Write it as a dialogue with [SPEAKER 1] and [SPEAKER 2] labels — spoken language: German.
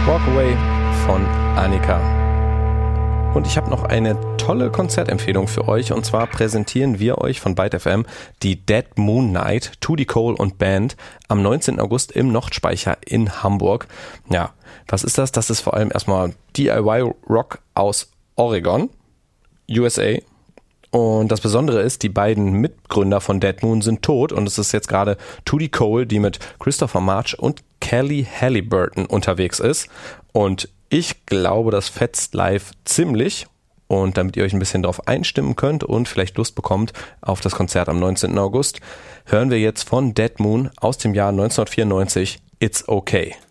[SPEAKER 1] Walk Away von Annika. Und ich habe noch eine tolle Konzertempfehlung für euch, und zwar präsentieren wir euch von Byte FM die Dead Moon Night, Tudy Cole und Band am 19. August im Nordspeicher in Hamburg. Ja, was ist das? Das ist vor allem erstmal DIY-Rock aus Oregon, USA. Und das Besondere ist, die beiden Mitgründer von Dead Moon sind tot, und es ist jetzt gerade Tudy Cole, die mit Christopher March und Kelly Halliburton unterwegs ist. Und ich glaube, das fetzt live ziemlich. Und damit ihr euch ein bisschen drauf einstimmen könnt und vielleicht Lust bekommt auf das Konzert am 19. August, hören wir jetzt von Dead Moon aus dem Jahr 1994 It's Okay.